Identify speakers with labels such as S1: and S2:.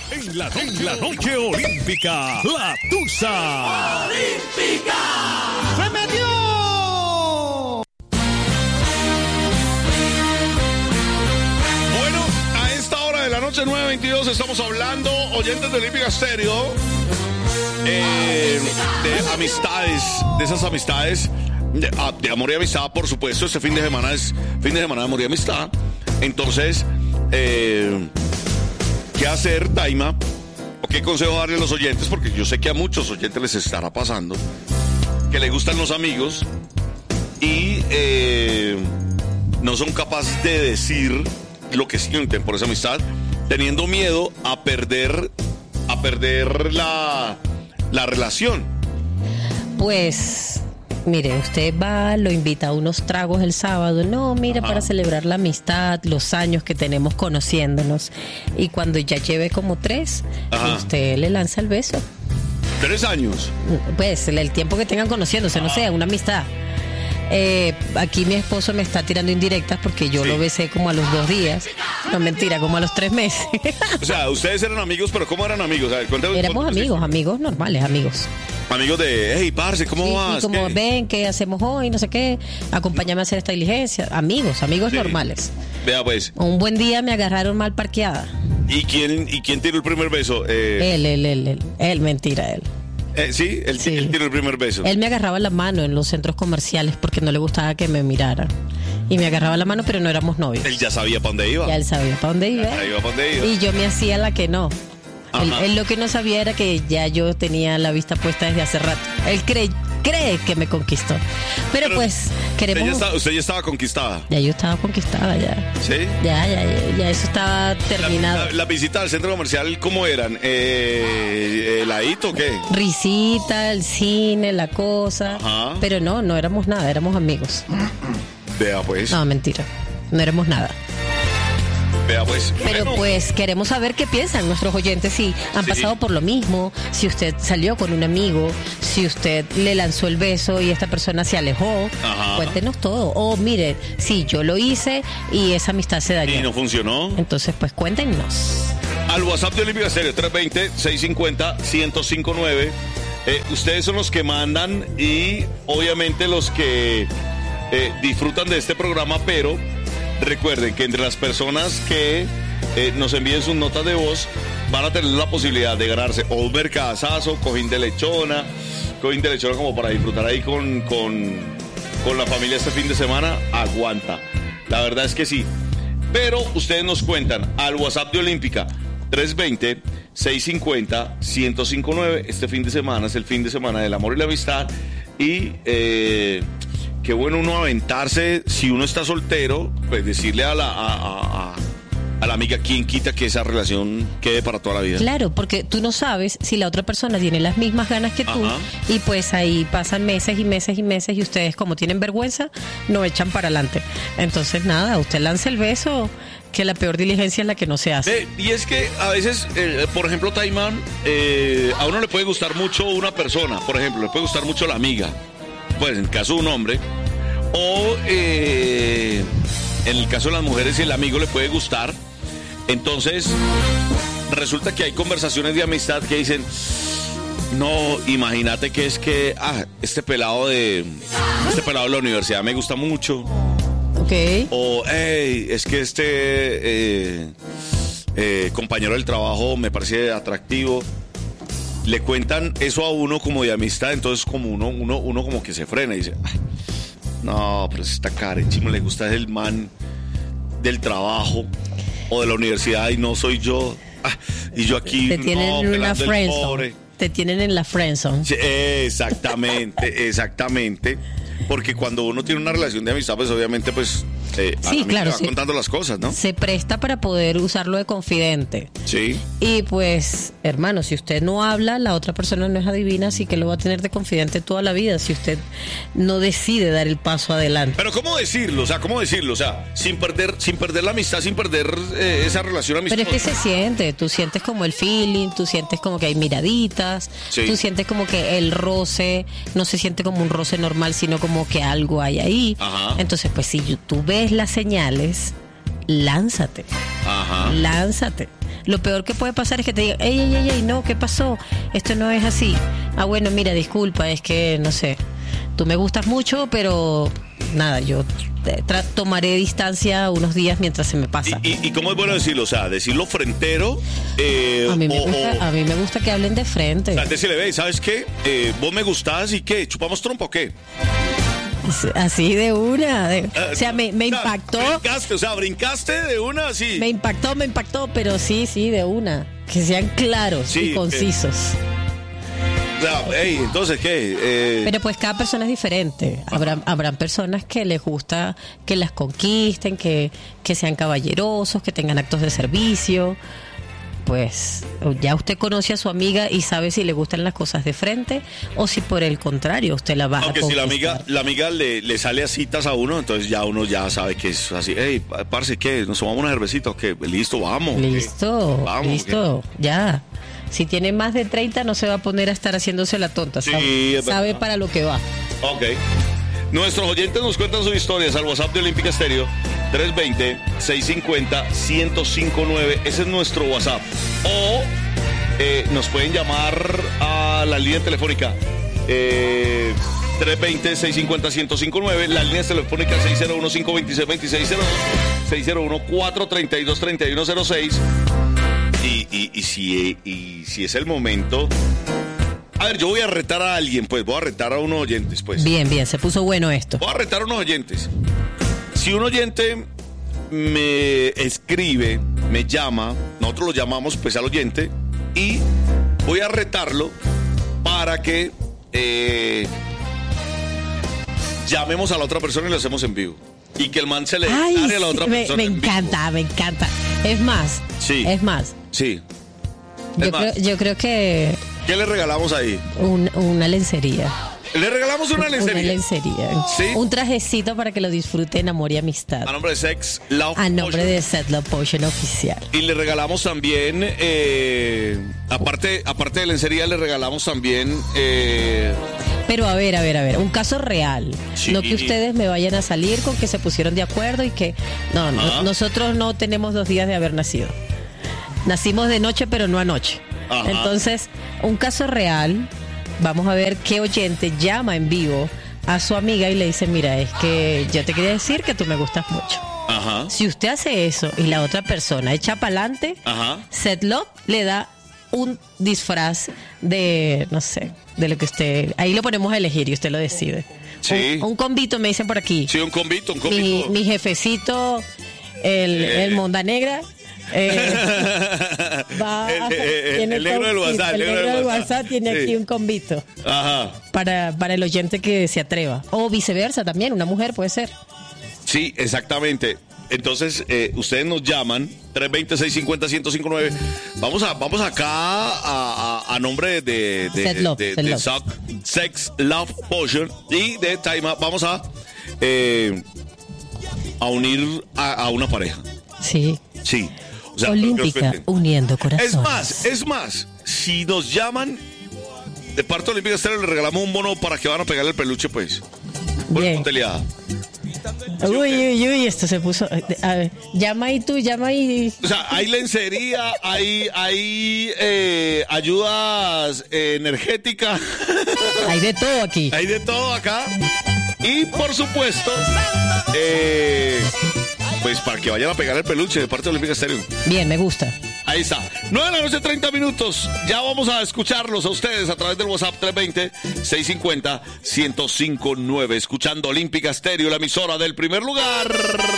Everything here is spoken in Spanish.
S1: En la noche olímpica, la Tusa
S2: Olímpica
S3: ¡se metió!
S4: Bueno, a esta hora de la noche 9:22 estamos hablando, oyentes de Olímpica Stereo, de amistades, de esas amistades, de amor y amistad, por supuesto. Este fin de semana es fin de semana de amor y amistad. Entonces, ¿qué hacer, Daima? ¿O qué consejo darle a los oyentes? Porque yo sé que a muchos oyentes les estará pasando que les gustan los amigos y no son capaces de decir lo que sienten por esa amistad, teniendo miedo a perder la relación.
S5: Pues, mire, usted va, lo invita a unos tragos el sábado. No, mire, para celebrar la amistad, los años que tenemos conociéndonos. Y cuando ya lleve como 3, usted le lanza el beso.
S4: 3 años.
S5: Pues, el tiempo que tengan conociéndose, no sé, una amistad. Aquí mi esposo me está tirando indirectas porque yo lo besé como a los 2 días. No, mentira, como a los 3 meses.
S4: O sea, ustedes eran amigos, pero ¿cómo eran amigos? A ver, cuéntame.
S5: Éramos amigos normales, amigos.
S4: Amigos de, hey, parce, ¿cómo vas?
S5: Y como,
S4: ¿qué?
S5: ven, ¿qué hacemos hoy? No sé qué. Acompáñame a hacer esta diligencia. Amigos normales.
S4: Vea, pues.
S5: Un buen día me agarraron mal parqueada.
S4: ¿Y quién tiró el primer beso?
S5: Él, mentira, él.
S4: Sí, él tiró el primer beso.
S5: Él me agarraba la mano en los centros comerciales porque no le gustaba que me miraran. Y me agarraba la mano, pero no éramos novios.
S4: Él ya sabía para dónde iba.
S5: Ya él sabía para dónde iba. Y yo me hacía la que no. Él lo que no sabía era que ya yo tenía la vista puesta desde hace rato. Él cree que me conquistó. Pero pues, queremos...
S4: ¿Usted ya estaba conquistada?
S5: Ya yo estaba conquistada, ya.
S4: ¿Sí?
S5: Ya, eso estaba terminado.
S4: ¿La visita al centro comercial cómo eran? ¿Heladito o qué?
S5: Risita, el cine, la cosa.
S4: Ajá.
S5: Pero no éramos nada, éramos amigos.
S4: Vea pues.
S5: No, mentira. No éramos nada.
S4: Vea pues.
S5: Pero
S4: bueno,
S5: pues queremos saber qué piensan nuestros oyentes, si han pasado por lo mismo, si usted salió con un amigo, si usted le lanzó el beso y esta persona se alejó.
S4: Ajá.
S5: Cuéntenos todo. O mire, sí, yo lo hice y esa amistad se dañó.
S4: ¿Y no funcionó?
S5: Entonces, pues cuéntenos.
S4: Al WhatsApp de Olímpica Stereo, 320-650-1059. Ustedes son los que mandan y obviamente los que disfrutan de este programa, pero recuerden que entre las personas que nos envíen sus notas de voz van a tener la posibilidad de ganarse o un mercadazo, cojín de lechona como para disfrutar ahí con la familia este fin de semana. Aguanta, la verdad es que sí. Pero ustedes nos cuentan al WhatsApp de Olímpica 320-650-1059. Este fin de semana es el fin de semana del amor y la amistad. Y qué bueno uno aventarse, si uno está soltero, pues decirle a la amiga, quién quita que esa relación quede para toda la vida.
S5: Claro, porque tú no sabes si la otra persona tiene las mismas ganas que tú.
S4: Ajá.
S5: Y pues ahí pasan meses y meses y meses y ustedes, como tienen vergüenza, no echan para adelante. Entonces nada, usted lanza el beso, que la peor diligencia es la que no se hace.
S4: Y es que a veces, por ejemplo, Taimán, a uno le puede gustar mucho una persona, por ejemplo, le puede gustar mucho la amiga, pues en el caso de un hombre, o en el caso de las mujeres, el amigo le puede gustar. Entonces, resulta que hay conversaciones de amistad que dicen, no, imagínate que es que, este pelado de la universidad me gusta mucho.
S5: Ok.
S4: O, hey, es que este compañero del trabajo me parece atractivo. Le cuentan eso a uno como de amistad, entonces como uno como que se frena y dice, no, pero si está carechimo, le gusta el man del trabajo o de la universidad y no soy yo. Y yo aquí
S5: te tienen en una
S4: pelando el
S5: friendzone.
S4: pobre.
S5: Te tienen en la friendzone.
S4: Sí, exactamente. Porque cuando uno tiene una relación de amistad, pues obviamente, pues
S5: sí, claro,
S4: va contando las cosas, ¿no?
S5: Se presta para poder usarlo de confidente.
S4: Sí.
S5: Y pues, hermano, si usted no habla, la otra persona no es adivina, así que lo va a tener de confidente toda la vida si usted no decide dar el paso adelante.
S4: Pero ¿cómo decirlo? O sea, sin perder la amistad, sin perder esa relación amistosa.
S5: Pero es que se siente, tú sientes como el feeling, tú sientes como que hay miraditas,
S4: sí.
S5: Tú sientes como que el roce no se siente como un roce normal, sino como que algo hay ahí.
S4: Ajá.
S5: Entonces, pues si tú ves las señales, lánzate.
S4: Ajá.
S5: Lánzate. Lo peor que puede pasar es que te digan, ey, no, ¿qué pasó? Esto no es así. Ah, bueno, mira, disculpa, es que, no sé, tú me gustas mucho, pero nada, yo tomaré distancia unos días mientras se me pasa.
S4: ¿Y cómo es bueno decirlo? O sea, decirlo frentero.
S5: A mí me gusta que hablen de frente.
S4: O sea, decirle, ve, ¿sabes qué? Vos me gustás y ¿qué? ¿Chupamos trompa o qué?
S5: Así de una. O sea, me impactó.
S4: Brincaste de una, sí.
S5: Me impactó, pero sí, de una. Que sean claros y concisos.
S4: O sea, entonces, ¿qué?
S5: Pero pues cada persona es diferente. Habrán personas que les gusta que las conquisten, que sean caballerosos, que tengan actos de servicio. Pues ya usted conoce a su amiga y sabe si le gustan las cosas de frente o si por el contrario usted la va a conquistar.
S4: Aunque si la amiga le sale a citas a uno, entonces ya uno ya sabe que es así. Hey, parce, ¿qué? ¿Nos tomamos una cervecita o qué? Listo, vamos.
S5: Listo,
S4: vamos,
S5: listo, ya. Si tiene más de 30 no se va a poner a estar haciéndose la tonta.
S4: Sí,
S5: sabe para lo que va.
S4: Ok. Nuestros oyentes nos cuentan sus historias al WhatsApp de Olímpica Estéreo 320-650-1059. Ese es nuestro WhatsApp. O nos pueden llamar a la línea telefónica 320-650-1059. La línea telefónica 601-526-2602, 601-432-3106. Y si es el momento... A ver, yo voy a retar a alguien, pues. Voy a retar a unos oyentes, pues.
S5: Bien, se puso bueno esto.
S4: Voy a retar a unos oyentes. Si un oyente me escribe, me llama, nosotros lo llamamos, pues, al oyente, y voy a retarlo para que llamemos a la otra persona y lo hacemos en vivo. Y que el man se le declare a la otra persona.
S5: Me encanta. Es más.
S4: Sí. Sí.
S5: Yo creo que...
S4: ¿Qué le regalamos ahí?
S5: Una lencería.
S4: ¿Le regalamos una lencería?
S5: Una lencería.
S4: ¿Sí?
S5: Un trajecito para que lo disfrute en amor y amistad.
S4: A nombre de Sex Love
S5: Potion. A nombre
S4: Potion.
S5: de Sex Love Potion oficial.
S4: Y le regalamos también, aparte de lencería, le regalamos también...
S5: Pero a ver, un caso real.
S4: Sí.
S5: No que ustedes me vayan a salir con que se pusieron de acuerdo y que... No, nosotros no tenemos 2 días de haber nacido. Nacimos de noche, pero no anoche.
S4: Ajá.
S5: Entonces, un caso real, vamos a ver qué oyente llama en vivo a su amiga y le dice, mira, es que yo te quería decir que tú me gustas mucho.
S4: Ajá.
S5: Si usted hace eso y la otra persona echa para adelante, Set Love le da un disfraz de, no sé, de lo que usted... Ahí lo ponemos a elegir y usted lo decide.
S4: Sí.
S5: Un convito, me dicen por aquí.
S4: Sí, un convito.
S5: Mi jefecito, el Monda Negra...
S4: el negro del WhatsApp.
S5: El negro del WhatsApp tiene aquí un convito.
S4: Ajá.
S5: Para el oyente que se atreva. O viceversa también, una mujer puede ser.
S4: Sí, exactamente. Entonces, ustedes nos llaman 320-650-1059. Vamos acá a nombre de Sex Love Potion y de Time Up. Vamos a unir a una pareja.
S5: Sí.
S4: O sea,
S5: Olímpica, uniendo corazones.
S4: Es más, si nos llaman de parte de Olímpica Estéreo, le regalamos un bono para que van a pegarle el peluche, pues.
S5: Bien.
S4: Monteliada.
S5: Uy, esto se puso... A ver, llama ahí.
S4: O sea, hay lencería, hay ayudas energéticas.
S5: Hay de todo aquí.
S4: Hay de todo acá. Y, por supuesto, pues para que vayan a pegar el peluche de parte de Olímpica Estéreo.
S5: Bien, me gusta.
S4: Ahí está. 9:30 Ya vamos a escucharlos a ustedes a través del WhatsApp 320-650-1059. Escuchando Olímpica Estéreo, la emisora del primer lugar.